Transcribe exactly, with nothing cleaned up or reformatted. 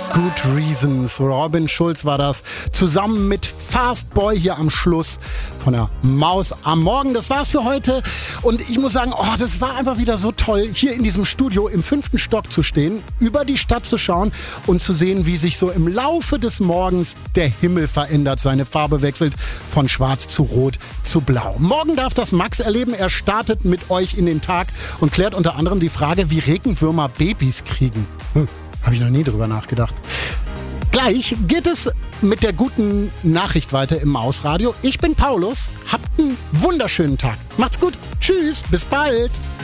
Good Reasons. Robin Schulz war das. Zusammen mit Fast Boy hier am Schluss von der Maus am Morgen. Das war's für heute. Und ich muss sagen, oh, das war einfach wieder so toll, hier in diesem Studio im fünften Stock zu stehen, über die Stadt zu schauen und zu sehen, wie sich so im Laufe des Morgens der Himmel verändert, seine Farbe wechselt von schwarz zu rot zu blau. Morgen darf das Max erleben. Er startet mit euch in den Tag und klärt unter anderem die Frage, wie Regenwürmer Babys kriegen. Hm. Habe ich noch nie drüber nachgedacht. Gleich geht es mit der guten Nachricht weiter im Mausradio. Ich bin Paulus. Habt einen wunderschönen Tag. Macht's gut. Tschüss. Bis bald.